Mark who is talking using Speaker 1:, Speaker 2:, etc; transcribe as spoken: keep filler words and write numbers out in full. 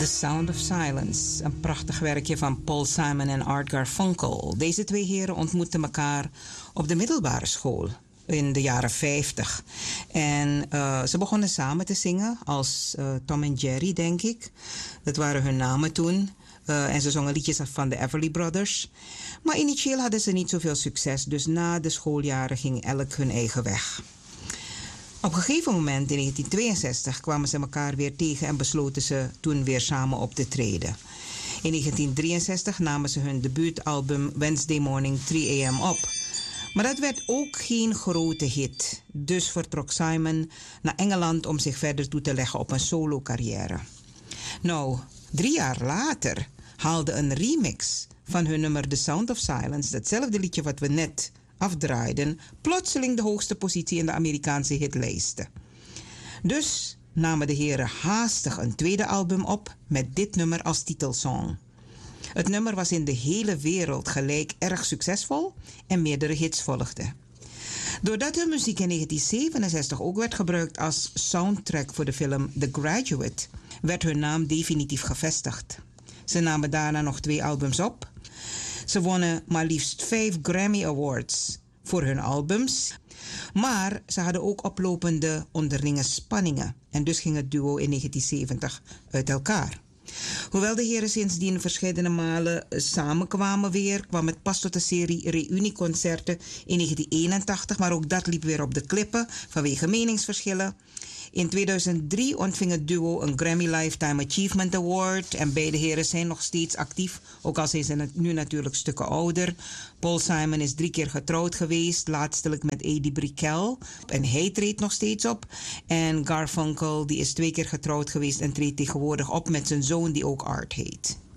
Speaker 1: The Sound of Silence, een prachtig werkje van Paul Simon en Art Garfunkel. Deze twee heren ontmoetten elkaar op de middelbare school in de jaren vijftig. En uh, ze begonnen samen te zingen als uh, Tom en Jerry, denk ik. Dat waren hun namen toen. Uh, en ze zongen liedjes van de Everly Brothers. Maar initieel hadden ze niet zoveel succes, dus na de schooljaren ging elk hun eigen weg. Op een gegeven moment in negentien tweeënzestig kwamen ze elkaar weer tegen en besloten ze toen weer samen op te treden. In negentien drieënzestig namen ze hun debuutalbum Wednesday Morning drie a m op. Maar dat werd ook geen grote hit. Dus vertrok Simon naar Engeland om zich verder toe te leggen op een solo-carrière. Nou, drie jaar later haalde een remix van hun nummer The Sound of Silence, datzelfde liedje wat we net afdraaiden, plotseling de hoogste positie in de Amerikaanse hitlijsten. Dus namen de heren haastig een tweede album op met dit nummer als titelsong. Het nummer was in de hele wereld gelijk erg succesvol en meerdere hits volgden. Doordat hun muziek in negentien zevenenzestig ook werd gebruikt als soundtrack voor de film The Graduate, werd hun naam definitief gevestigd. Ze namen daarna nog twee albums op. Ze wonnen maar liefst vijf Grammy Awards voor hun albums. Maar ze hadden ook oplopende onderlinge spanningen. En dus ging het duo in negentien zeventig uit elkaar. Hoewel de heren sindsdien verschillende malen samenkwamen weer, kwam het pas tot de serie reunieconcerten in negentien eenentachtig. Maar ook dat liep weer op de klippen vanwege meningsverschillen. In tweeduizend drie ontving het duo een Grammy Lifetime Achievement Award. En beide heren zijn nog steeds actief, ook al zijn ze nu natuurlijk stukken ouder. Paul Simon is drie keer getrouwd geweest, laatstelijk met Eddie Brickell. En hij treedt nog steeds op. En Garfunkel die is twee keer getrouwd geweest en treedt tegenwoordig op met zijn zoon die ook Art heet.